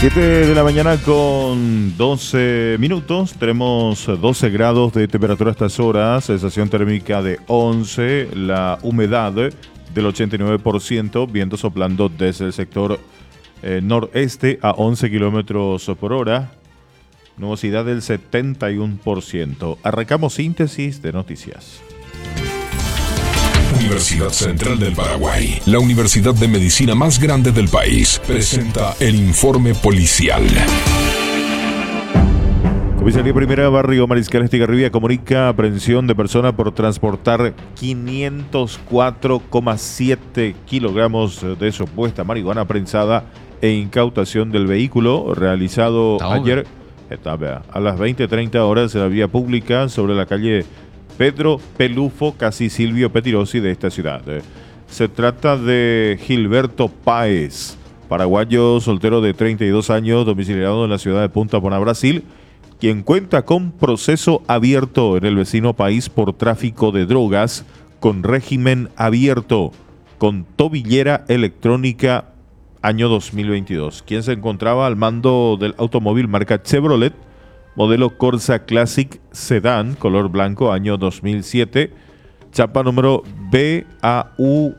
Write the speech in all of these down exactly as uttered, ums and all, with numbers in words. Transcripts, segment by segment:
siete de la mañana con doce minutos, tenemos doce grados de temperatura a estas horas, sensación térmica de once, la humedad del ochenta y nueve por ciento, viento soplando desde el sector eh, noreste a once kilómetros por hora, nubosidad del setenta y uno por ciento. Arrancamos síntesis de noticias. Universidad Central del Paraguay, la universidad de medicina más grande del país, presenta el informe policial. Comisaría Primera Barrio Mariscal Estigarribia comunica aprehensión de persona por transportar quinientos cuatro coma siete kilogramos de supuesta marihuana prensada e incautación del vehículo realizado Está ayer etapa, a las veinte treinta horas en la vía pública sobre la calle Pedro Pelufo, casi Silvio Petirosi de esta ciudad. Se trata de Gilberto Páez, paraguayo soltero de treinta y dos años, domiciliado en la ciudad de Punta Poná, Brasil, quien cuenta con proceso abierto en el vecino país por tráfico de drogas con régimen abierto, con tobillera electrónica año dos mil veintidós, quien se encontraba al mando del automóvil marca Chevrolet, modelo Corsa Classic Sedán, color blanco, año dos mil siete, chapa número B A U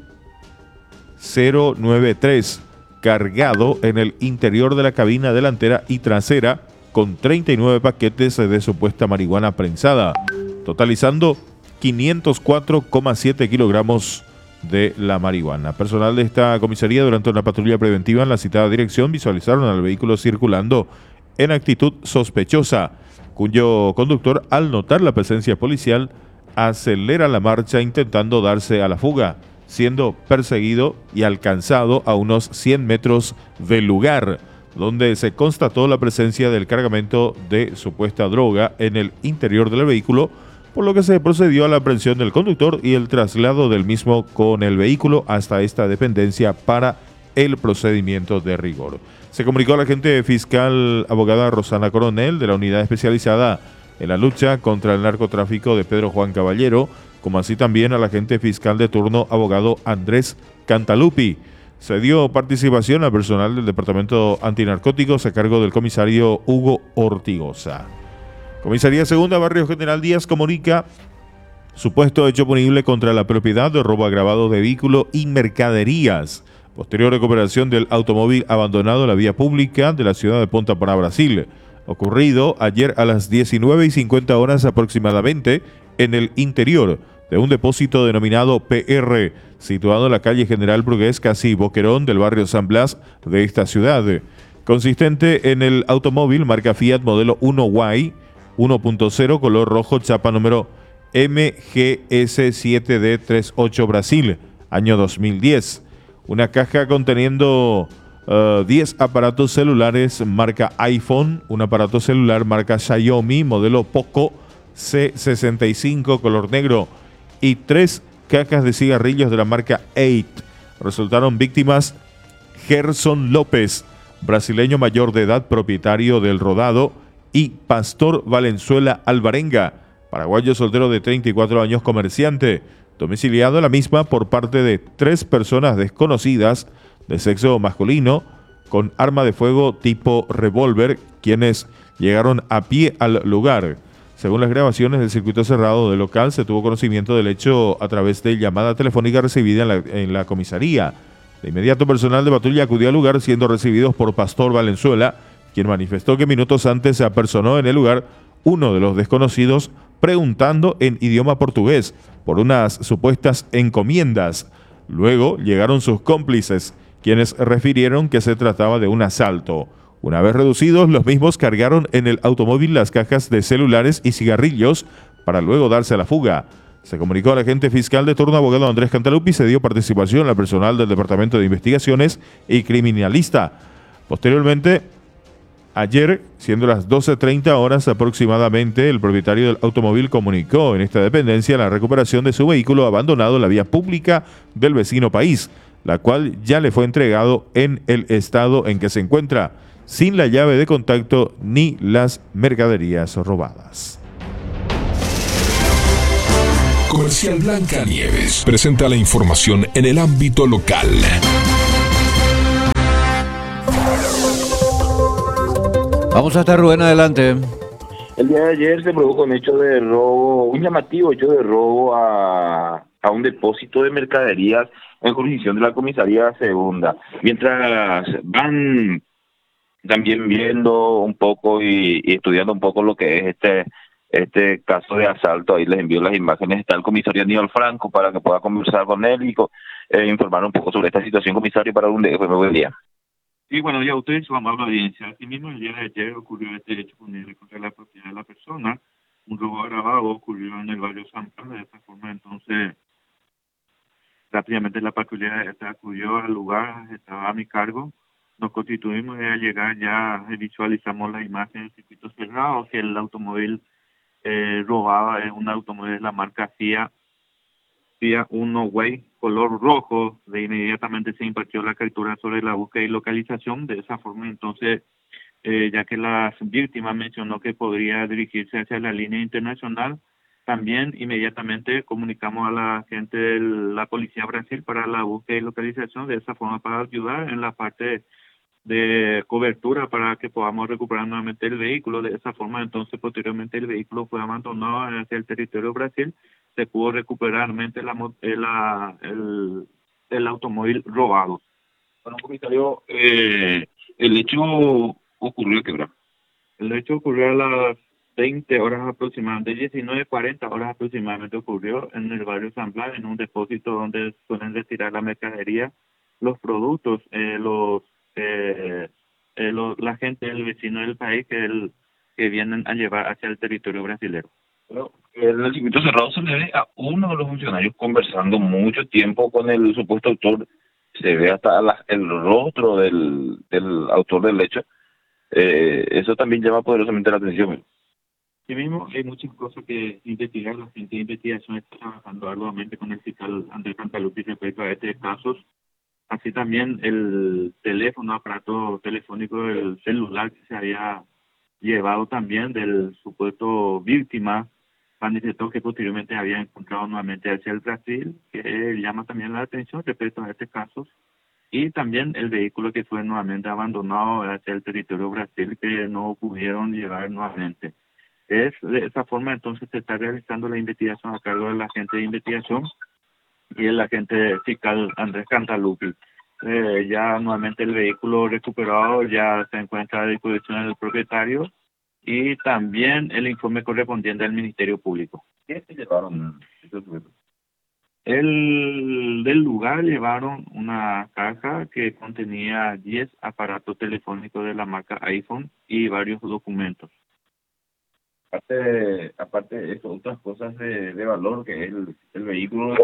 cero nueve tres, cargado en el interior de la cabina delantera y trasera con treinta y nueve paquetes de supuesta marihuana prensada, totalizando quinientos cuatro coma siete kilogramos de la marihuana. Personal de esta comisaría durante una patrulla preventiva en la citada dirección visualizaron al vehículo circulando en actitud sospechosa, cuyo conductor, al notar la presencia policial, acelera la marcha intentando darse a la fuga, siendo perseguido y alcanzado a unos cien metros del lugar, donde se constató la presencia del cargamento de supuesta droga en el interior del vehículo, por lo que se procedió a la aprehensión del conductor y el traslado del mismo con el vehículo hasta esta dependencia para el procedimiento de rigor. Se comunicó a la agente fiscal abogada Rosana Coronel de la unidad especializada en la lucha contra el narcotráfico de Pedro Juan Caballero, como así también a la agente fiscal de turno abogado Andrés Cantalupi. Se dio participación al personal del Departamento Antinarcóticos a cargo del comisario Hugo Ortigosa. Comisaría Segunda Barrio General Díaz comunica supuesto hecho punible contra la propiedad de robo agravado de vehículo y mercaderías. Posterior recuperación del automóvil abandonado en la vía pública de la ciudad de Punta Poná, Brasil, ocurrido ayer a las diecinueve y cincuenta horas aproximadamente en el interior de un depósito denominado P R, situado en la calle General Brugués, casi Boquerón del barrio San Blas de esta ciudad, consistente en el automóvil marca Fiat modelo uno Y uno punto cero, color rojo, chapa número M G S siete D treinta y ocho Brasil, año dos mil diez. Una caja conteniendo uh, diez aparatos celulares marca iPhone, un aparato celular marca Xiaomi, modelo Poco C sesenta y cinco, color negro, y tres cajas de cigarrillos de la marca Eight. Resultaron víctimas Gerson López, brasileño mayor de edad, propietario del rodado, y Pastor Valenzuela Alvarenga, paraguayo soltero de treinta y cuatro años, comerciante, domiciliado a la misma por parte de tres personas desconocidas de sexo masculino con arma de fuego tipo revólver, quienes llegaron a pie al lugar. Según las grabaciones del circuito cerrado del local, se tuvo conocimiento del hecho a través de llamada telefónica recibida en la, en la comisaría. De inmediato, personal de patrulla acudió al lugar, siendo recibidos por Pastor Valenzuela, quien manifestó que minutos antes se apersonó en el lugar uno de los desconocidos preguntando en idioma portugués por unas supuestas encomiendas. Luego llegaron sus cómplices, quienes refirieron que se trataba de un asalto. Una vez reducidos, los mismos cargaron en el automóvil las cajas de celulares y cigarrillos para luego darse a la fuga. Se comunicó al agente fiscal de turno abogado Andrés Cantalupi, se dio participación al personal del Departamento de Investigaciones y Criminalista. Posteriormente, ayer, siendo las doce treinta horas aproximadamente, el propietario del automóvil comunicó en esta dependencia la recuperación de su vehículo abandonado en la vía pública del vecino país, la cual ya le fue entregado en el estado en que se encuentra, sin la llave de contacto ni las mercaderías robadas. Comercial Blanca Nieves presenta la información en el ámbito local. Vamos hasta Rubén, adelante. El día de ayer se produjo un hecho de robo, un llamativo hecho de robo a, a un depósito de mercaderías en jurisdicción de la comisaría segunda. Mientras van también viendo un poco y, y estudiando un poco lo que es este este caso de asalto, ahí les envío las imágenes, está el comisario Aníbal Franco para que pueda conversar con él y eh, informar un poco sobre esta situación, comisario, para un buen día. Sí, bueno, ya ustedes vamos a la audiencia. Asimismo, el día de ayer ocurrió este hecho punible contra la propiedad de la persona. Un robo agravado ocurrió en el barrio San Pablo. De esta forma, entonces, rápidamente la patrulla esta acudió al lugar, estaba a mi cargo. Nos constituimos y al llegar ya visualizamos la imagen del circuito cerrado, que el automóvil eh, robado es un automóvil de la marca Fiat. Fiat Uno Way, color rojo. De inmediatamente se impartió la captura sobre la búsqueda y localización. De esa forma, entonces, eh, ya que las víctimas mencionó que podría dirigirse hacia la línea internacional, también inmediatamente comunicamos a la gente de la Policía Brasil para la búsqueda y localización, de esa forma para ayudar en la parte de cobertura para que podamos recuperar nuevamente el vehículo. De esa forma, entonces, posteriormente el vehículo fue abandonado hacia el territorio de Brasil. Se pudo recuperar nuevamente la, la, el, el automóvil robado. Bueno, comisario, eh, el hecho ocurrió a qué hora? El hecho ocurrió a las veinte horas aproximadamente, diecinueve cuarenta horas aproximadamente ocurrió en el barrio San Blas, en un depósito donde suelen retirar la mercadería, los productos, eh, los, eh, eh, los la gente del vecino del país que, el, que vienen a llevar hacia el territorio brasileño. Bueno, en el circuito cerrado se le ve a uno de los funcionarios conversando mucho tiempo con el supuesto autor. Se ve hasta la, el rostro del, del autor del hecho. Eh, eso también llama poderosamente la atención. Sí mismo, hay muchas cosas que investigar. La gente de investigación está trabajando arduamente con el fiscal Andrés Cantalupi respecto a este caso. Así también el teléfono, aparato telefónico del celular que se había llevado también del supuesto víctima, manifestó que posteriormente había encontrado nuevamente hacia el Brasil, que llama también la atención respecto a este caso. Y también el vehículo que fue nuevamente abandonado hacia el territorio Brasil, que no pudieron llevar nuevamente. Es de esa forma, entonces, se está realizando la investigación a cargo del agente de investigación y el agente fiscal Andrés Cantalupi. Eh, ya nuevamente el vehículo recuperado ya se encuentra a disposición del propietario y también el informe correspondiente al Ministerio Público. ¿Qué se llevaron esos sujetos? El del lugar llevaron una caja que contenía diez aparatos telefónicos de la marca iPhone y varios documentos. Aparte, aparte de eso, otras cosas de, de valor que es el, el vehículo.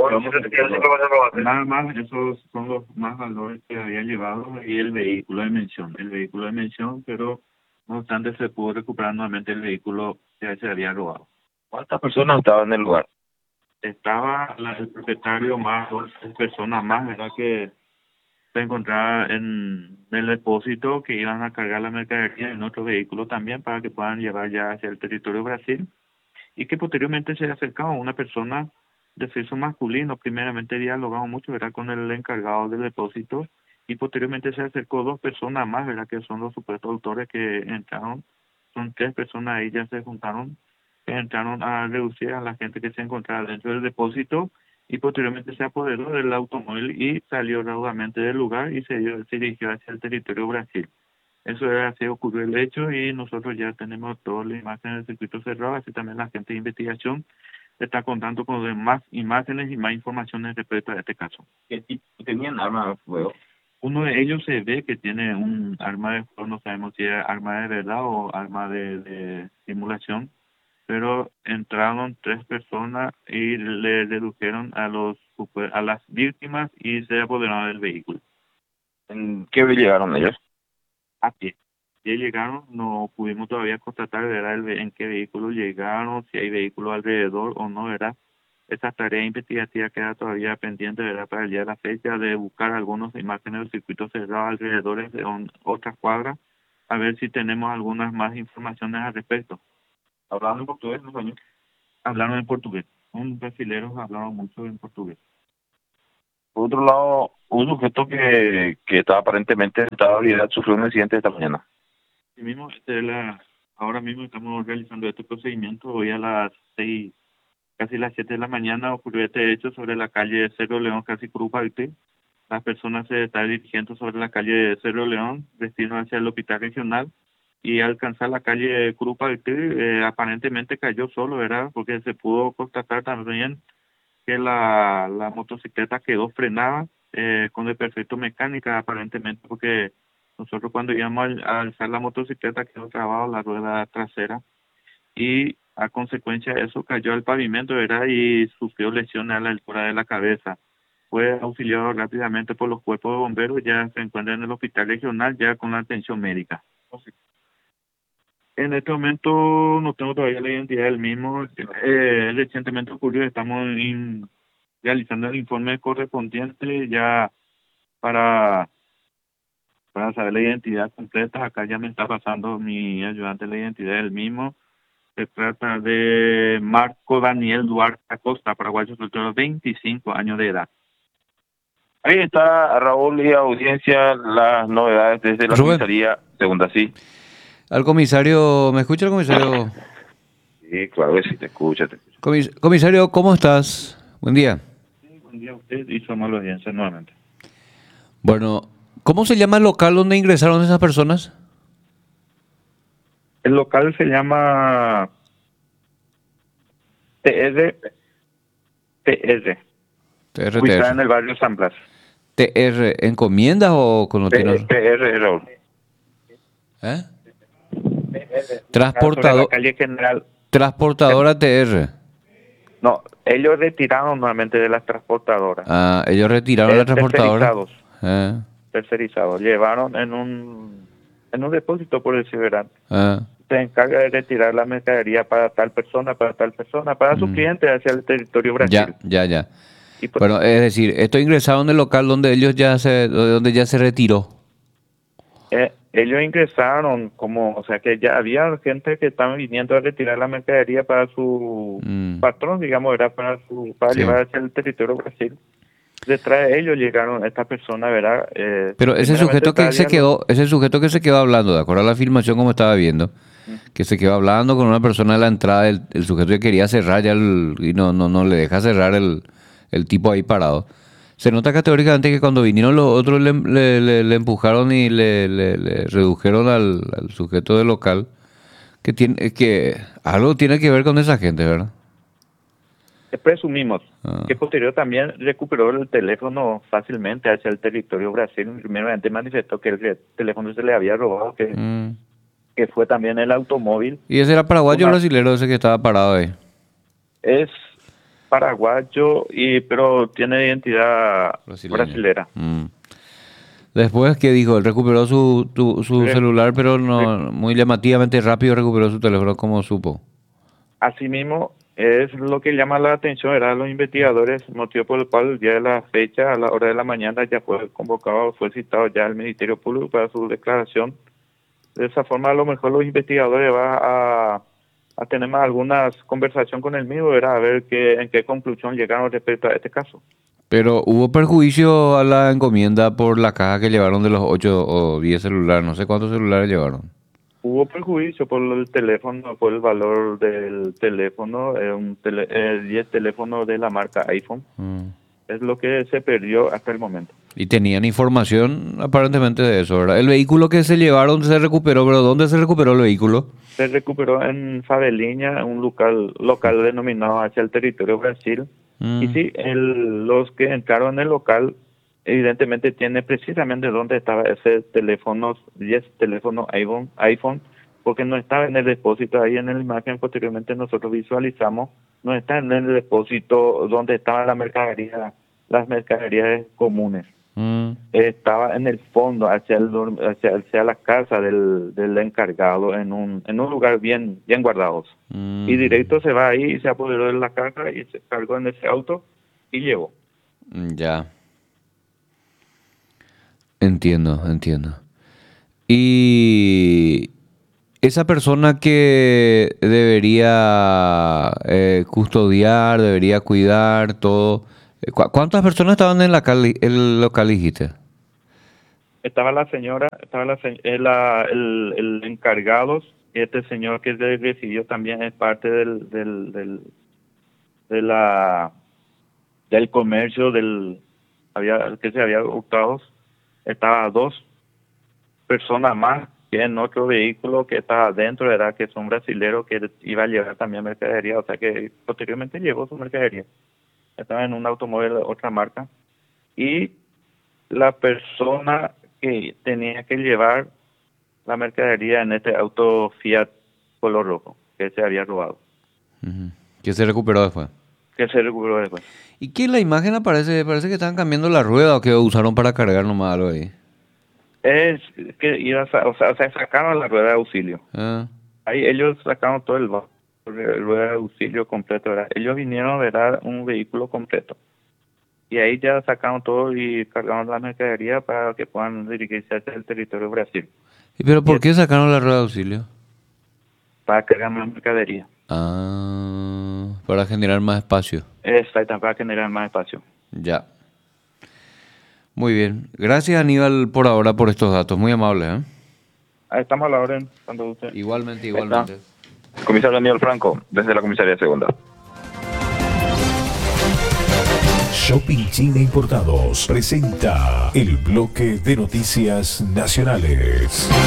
Nada más, esos son los más valores que había llevado y el vehículo de mención. El vehículo de mención, pero no obstante se pudo recuperar nuevamente el vehículo que se había robado. ¿Cuántas personas estaban en el lugar? Estaba la, el propietario más dos personas más, ¿verdad? Que se encontraba en el depósito, que iban a cargar la mercadería en otro vehículo también para que puedan llevar ya hacia el territorio de Brasil, y que posteriormente se acercaba una persona de sexo masculino. Primeramente dialogamos mucho, ¿verdad?, con el encargado del depósito, y posteriormente se acercó dos personas más, ¿verdad?, que son los supuestos autores que entraron. Son tres personas ahí, ya se juntaron, que entraron a reducir a la gente que se encontraba dentro del depósito, y posteriormente se apoderó del automóvil y salió raudamente del lugar y se, dio, se dirigió hacia el territorio de Brasil. Eso era así ocurrió el hecho, y nosotros ya tenemos todas las imágenes del circuito cerrado, así también la gente de investigación está contando con más imágenes y más informaciones respecto a este caso. ¿Qué tipo tenían armas de fuego? Uno de ellos se ve que tiene un arma de fuego, no sabemos si es arma de verdad o arma de, de simulación, pero entraron tres personas y le redujeron a los a las víctimas y se apoderaron del vehículo. ¿En qué llegaron ellos? A pie. Ya llegaron, no pudimos todavía constatar, ¿verdad?, el, en qué vehículo llegaron, si hay vehículos alrededor o no, ¿verdad? Esa tarea investigativa queda todavía pendiente, ¿verdad?, para el día de la fecha, de buscar algunas imágenes del circuito cerrado alrededor de on, otras cuadras, a ver si tenemos algunas más informaciones al respecto. ¿Hablaban en portugués, no español? Hablaron en portugués. Un brasileños hablaban mucho en portugués. Por otro lado, un sujeto que, que estaba aparentemente en estado de ebriedad sufrió un accidente esta mañana. Así mismo, este, la, ahora mismo estamos realizando este procedimiento. Hoy a las seis, casi las siete de la mañana, ocurrió este hecho sobre la calle Cerro León, casi Curupayté. Las personas se están dirigiendo sobre la calle Cerro León, destino hacia el hospital regional, y al alcanzar la calle Curupayté, eh, aparentemente cayó solo, ¿verdad? Porque se pudo constatar también que la, la motocicleta quedó frenada eh, con desperfecto mecánica, aparentemente, porque nosotros cuando íbamos a, a alzar la motocicleta quedó trabada la rueda trasera y a consecuencia de eso cayó al pavimento, ¿verdad? Y sufrió lesiones a la altura de la cabeza. Fue auxiliado rápidamente por los cuerpos de bomberos, ya se encuentra en el hospital regional ya con la atención médica. En este momento no tengo todavía la identidad del mismo. Eh, recientemente ocurrió, estamos in, realizando el informe correspondiente ya para, para saber la identidad completa. Acá ya me está pasando mi ayudante la identidad del mismo. Se trata de Marco Daniel Duarte Acosta, paraguayo, soltero, veinticinco años de edad. Ahí está, Raúl y audiencia, las novedades desde la Rubén. comisaría segunda, sí. Al comisario, ¿me escucha el comisario? Sí, claro que sí, te escucha, te escucha. Comis- comisario, ¿cómo estás? Buen día. Sí, buen día a usted y su amable audiencia nuevamente. Bueno, ¿cómo se llama el local donde ingresaron esas personas? El local se llama T R T R, ubicada en T R T R. el barrio San Blas. T R, ¿encomiendas o con P- tiene- PR, Raúl. ¿Eh? Sobre la Transportador, calle General. transportadora T R. No, ellos retiraron nuevamente de las transportadoras. Ah, ellos retiraron Eh, la transportadora. tercerizados, Ah, tercerizados. Llevaron en un en un depósito, por decir verdad. ah. Se encarga de retirar la mercadería para tal persona, para tal persona, para su Mm. cliente hacia el territorio Brasil. Ya, ya, ya. Y pues, Bueno, es decir, esto ingresaron en el local donde ellos ya se, donde ya se retiró. eh, ellos ingresaron como, o sea que ya había gente que estaba viniendo a retirar la mercadería para su Mm. patrón, digamos, era para su para Sí. llevar hacia el territorio Brasil. Detrás de ellos llegaron estas personas, ¿verdad? Eh, Pero ese primeramente sujeto que se estaban quedó, ese sujeto que se quedó hablando, de acuerdo a la filmación como estaba viendo, que se quedó hablando con una persona a la entrada, el, el sujeto que quería cerrar ya el, y no, no, no le deja cerrar el, el tipo ahí parado. Se nota categóricamente que cuando vinieron los otros le, le- le- le empujaron y le, le- le redujeron al, al sujeto del local, que tiene que algo tiene que ver con esa gente, ¿verdad? Presumimos Ah. que posterior también recuperó el teléfono fácilmente hacia el territorio Brasil. Primeramente manifestó que el re- teléfono se le había robado, que, Mm. que fue también el automóvil. Y ese era paraguayo o Una- brasilero ese que estaba parado ahí. Es paraguayo, y pero tiene identidad Brasileño. brasilera. Mm. Después, ¿qué dijo? Él recuperó su, tu- su Re- celular, pero no muy llamativamente rápido recuperó su teléfono, como supo. Asimismo, es lo que llama la atención, era los investigadores, motivo por el cual el día de la fecha, a la hora de la mañana, ya fue convocado, fue citado ya al Ministerio Público para su declaración. De esa forma, a lo mejor los investigadores van a, a tener más algunas conversación con el mismo, ¿verdad? A ver qué, en qué conclusión llegaron respecto a este caso. Pero hubo perjuicio a la encomienda por la caja que llevaron de los ocho o diez celulares, no sé cuántos celulares llevaron. Hubo perjuicio por el teléfono, por el valor del teléfono, eh, un tele, eh, diez teléfonos de la marca iPhone. Mm. Es lo que se perdió hasta el momento. Y tenían información aparentemente de eso, ¿verdad? El vehículo que se llevaron se recuperó, pero ¿dónde se recuperó el vehículo? Se recuperó en Faveliña, un local local denominado hacia el territorio Brasil. Mm. Y sí, el, los que entraron en el local, evidentemente tiene precisamente dónde estaba ese teléfono, diez teléfono iPhone, iPhone, porque no estaba en el depósito ahí en la imagen. Posteriormente nosotros visualizamos, no está en el depósito donde estaba la mercadería, las mercaderías comunes. Mm. Estaba en el fondo, hacia el dorm- hacia, hacia la casa del, del encargado, en un en un lugar bien bien guardado. Mm. Y directo se va ahí y se apoderó de la caja y se cargó en ese auto y llevó. Mm, Ya. Entiendo, entiendo. Y esa persona que debería eh, custodiar, debería cuidar todo. eh, ¿cu- ¿Cuántas personas estaban en la cali- el local, dijiste? estaba la señora, estaba la, se- eh, la- el, el encargado, este señor que de- recibió también es parte del, del, del, de la, del comercio del, había, que se había hurtado, estaba dos personas más que en otro vehículo que estaba dentro, era que son brasileros que iba a llevar también mercadería, o sea que posteriormente llegó su mercadería. Estaba en un automóvil de otra marca y la persona que tenía que llevar la mercadería en este auto Fiat color rojo que se había robado, Ujú. Que se recuperó después. que se recuperó después. ¿Y que la imagen aparece? Parece que estaban cambiando la rueda o que usaron para cargar nomás algo ahí. Es que iba a sa- o sea, o sea, sacaron la rueda de auxilio. Ah, Ahí ellos sacaron todo el va- rueda de auxilio completo, ¿verdad? Ellos vinieron, ¿verdad? Un vehículo completo. Y ahí ya sacaron todo y cargaron la mercadería para que puedan dirigirse hacia el territorio de Brasil, ¿y pero por qué sacaron la rueda de auxilio? para cargar más mercadería. Ah, para generar más espacio. Exacto, para generar más espacio. Ya. Muy bien. Gracias, Aníbal, por ahora, por estos datos. Muy amable, ¿eh? Ahí estamos a la orden cuando usted. Igualmente, está. igualmente. Comisario Daniel Franco, desde la comisaría segunda. Shopping China Importados presenta el bloque de noticias nacionales.